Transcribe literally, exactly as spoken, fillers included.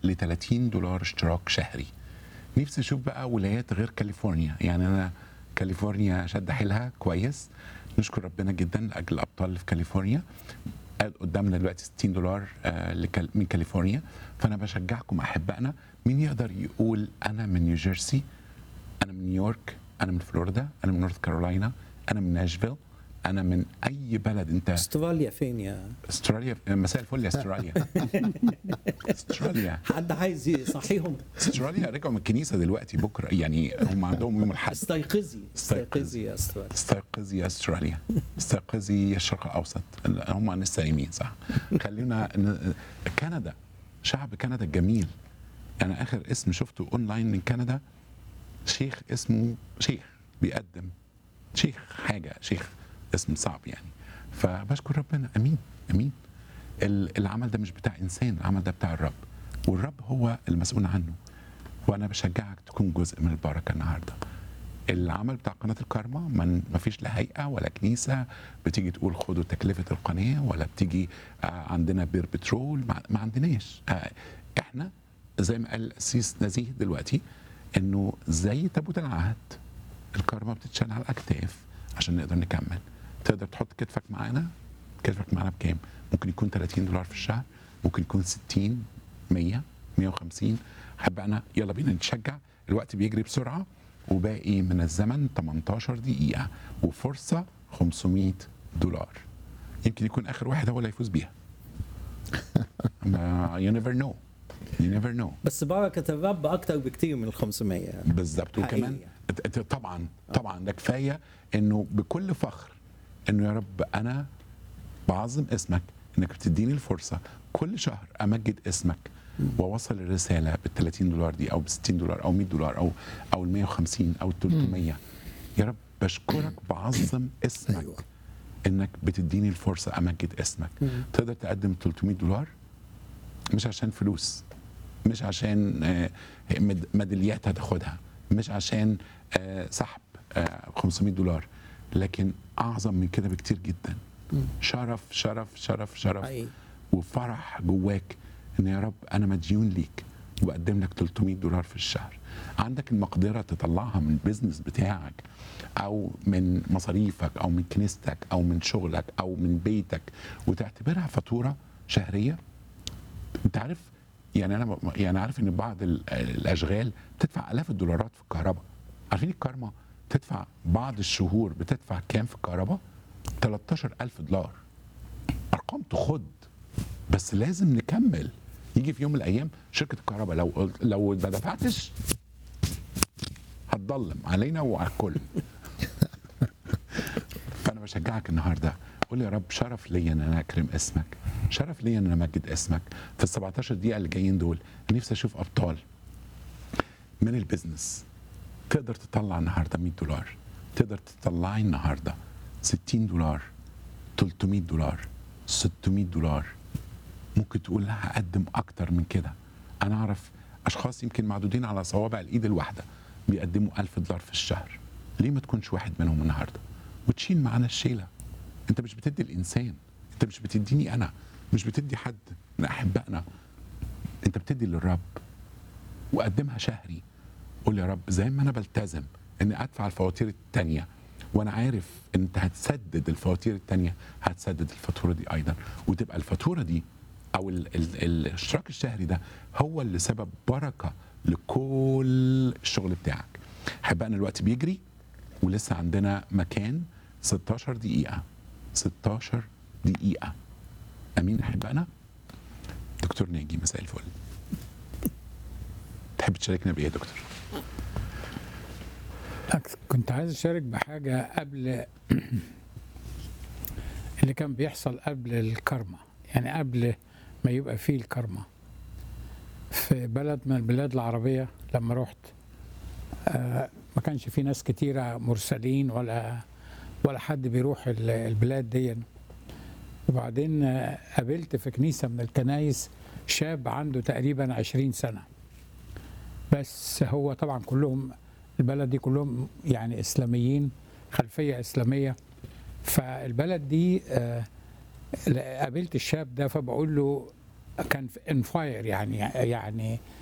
ل ثلاثين دولار اشتراك شهري. نفسي اشوف بقى ولايات غير كاليفورنيا، يعني انا كاليفورنيا شد حيلها كويس، نشكر ربنا جدا لاجل الابطال اللي في كاليفورنيا. قدامنا دلوقتي ستين دولار آه، لكال- من كاليفورنيا. فانا بشجعكم احبائنا، مين يقدر يقول انا من نيوجيرسي، انا من نيويورك، انا من فلوريدا، انا من نورث كارولاينا، انا من ناشفيل، انا من اي بلد. انت استراليا فين يا استراليا، مساء الفل يا استراليا. استراليا حد عايز يصحيهم؟ استراليا رجعوا من الكنيسه دلوقتي بكره، يعني هم عندهم يوم الاحد. استيقظي استيقظي يا استراليا. استيقظي يا استراليا، استيقظي يا الشرق الاوسط، هم لسه نايمين صح. خلينا ن- كندا، شعب كندا الجميل. انا اخر اسم شفته اونلاين من كندا شيخ، اسمه شيخ بيقدم شيخ حاجه، شيخ اسم صعب يعني. فبشكر ربنا، امين امين. ال- العمل ده مش بتاع انسان، العمل ده بتاع الرب، والرب هو المسؤول عنه. وانا بشجعك تكون جزء من البركه النهارده. العمل بتاع قناه الكارما من ما فيش لا هيئه ولا كنيسه بتيجي تقول خدوا تكلفه القناه، ولا بتيجي آه، عندنا بير بترول، ما ما عندناش. آه، احنا زي ما قال القسيس نزيه دلوقتي، انه زي تابوت العهد الكارما بتتشال على الاكتاف عشان نقدر نكمل. تقدر تحط كتفك معانا؟ كتفك معانا بكام؟ ممكن يكون ثلاثين دولار في الشهر، ممكن يكون ستين، مية، مية وخمسين. حبقنا يلا بينا نتشجع، الوقت بيجري بسرعه، وباقي من الزمن تمنتاشر دقيقه، وفرصه خمسمية دولار. يمكن يكون اخر واحد هو اللي هيفوز بيها. يو نيفر نو، يو نيفر نو. بس بركه الرب اكتر بكتير من ال خمسمية. بالظبط. وكمان حقيقي. ت- طبعا طبعا ده كفايه انه بكل فخر انه يا رب انا بعظم اسمك، انك بتديني الفرصه كل شهر امجد اسمك واوصل الرساله بال ثلاثين دولار دي، او ب ستين دولار، او مية دولار، او او ال مية وخمسين، او ال ثلاثمية. يا رب بشكرك، بعظم اسمك أيوة. انك بتديني الفرصه امجد اسمك. تقدر تقدم ثلاثمية دولار، مش عشان فلوس، مش عشان آه، مد- ميداليات هتاخدها، مش عشان آه، سحب آه، خمسمية دولار، لكن اعظم من كده بكتير جدا. شرف شرف شرف شرف حقيقي. وفرح جواك ان يا رب انا مديون ليك، وبقدم لك ثلاثمية دولار في الشهر. عندك المقدره تطلعها من البيزنس بتاعك، او من مصاريفك، او من كنيستك، او من شغلك، او من بيتك، وتعتبرها فاتوره شهريه. انت عارف، يعني انا يعني عارف ان بعض ال- الاشغال بتدفع الاف الدولارات في الكهرباء. عارفين الكارما تدفع بعض الشهور بتدفع كام في الكهرباء؟ تلتاشر ألف دولار. ارقام تخض، بس لازم نكمل. يجي في يوم من الايام شركه الكهرباء لو قلت- لو ما دفعتش هتضلم علينا وعلى الكل. فانا بشجعك النهارده، قول يا رب شرف ليا ان انا اكرم اسمك، شرف ليا ان انا امجد اسمك. في ال سبعتاشر دقيقه اللي جايين دول نفسي اشوف ابطال من البيزنس. تقدر تطلع النهارده مية دولار، تقدر تطلعي النهارده ستين دولار، ثلاثمية دولار، ستمية دولار. ممكن تقول لا هقدم اكتر من كده. انا اعرف اشخاص يمكن معدودين على صوابع الايد الواحده بيقدموا ألف دولار في الشهر. ليه ما تكونش واحد منهم النهارده وتشيل معانا الشيله؟ انت مش بتدي الانسان، انت مش بتديني انا، مش بتدي حد من احبائنا، انت بتدي للرب. وقدمها شهري. قول يا رب زي ما انا بلتزم اني ادفع الفواتير التانية، وانا عارف ان انت هتسدد الفواتير التانية، هتسدد الفاتوره دي ايضا، وتبقى الفاتوره دي او ال ال الاشتراك الشهري ده هو اللي سبب بركه لكل الشغل بتاعك. احبائنا الوقت بيجري، ولسه عندنا مكان ستاشر دقيقه، ستاشر دقيقه. امين احبائنا. دكتور ناجي مساء الفل، تحب تشاركنا بايه يا دكتور؟ كنت عايز اشارك بحاجه قبل اللي كان بيحصل قبل الكارما، يعني قبل ما يبقى فيه الكارما. في بلد من البلاد العربيه لما رحت آه ما كانش في ناس كتيره مرسلين ولا ولا حد بيروح ال- البلاد دي. وبعدين آه، قابلت في كنيسه من الكنايس شاب عنده تقريبا عشرين سنه، بس هو طبعا كلهم البلد دي كلهم يعني اسلاميين، خلفيه اسلاميه. فالبلد دي آه، قابلت الشاب ده فبقول له كان ان فاير يعني يعني